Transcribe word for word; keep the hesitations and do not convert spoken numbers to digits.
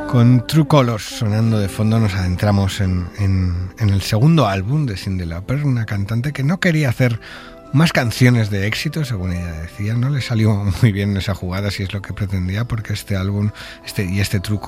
Con True Colors sonando de fondo nos adentramos en, en, en el segundo álbum de Cyndi Lauper, una cantante que no quería hacer más canciones de éxito, según ella decía. No le salió muy bien esa jugada, si es lo que pretendía, porque este álbum este y este True